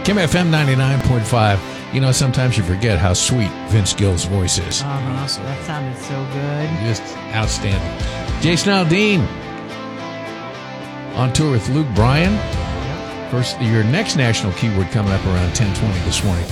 Kim FM 99.5. You know, sometimes you forget how sweet Vince Gill's voice is. That sounded so good. Just outstanding. Jason Aldean on tour with Luke Bryan. First, your next national keyword coming up around 10:20 this morning.